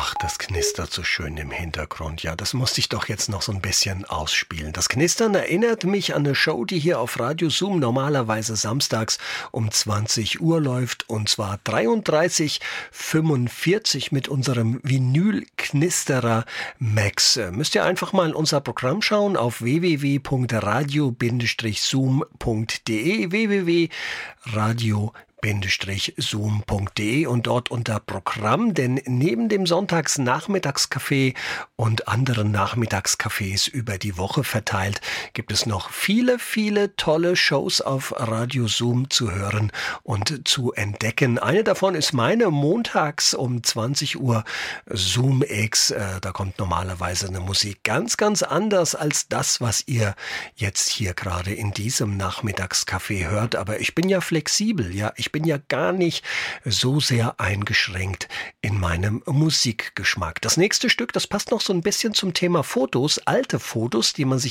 Ach, das knistert so schön im Hintergrund. Ja, das musste ich doch jetzt noch so ein bisschen ausspielen. Das Knistern erinnert mich an eine Show, die hier auf Radio Zoom normalerweise samstags um 20 Uhr läuft. Und zwar 33:45 mit unserem Vinyl-Knisterer Max. Müsst ihr einfach mal in unser Programm schauen auf www.radio-zoom.de www.radio-zoom.de und dort unter Programm, denn neben dem Sonntagsnachmittagscafé und anderen Nachmittagscafés über die Woche verteilt, gibt es noch viele, viele tolle Shows auf Radio Zoom zu hören und zu entdecken. Eine davon ist meine montags um 20 Uhr Zoom X. Da kommt normalerweise eine Musik ganz, ganz anders als das, was ihr jetzt hier gerade in diesem Nachmittagscafé hört. Aber ich bin ja flexibel, ja, ich bin ja gar nicht so sehr eingeschränkt in meinem Musikgeschmack. Das nächste Stück, das passt noch so ein bisschen zum Thema Fotos, alte Fotos, die man sich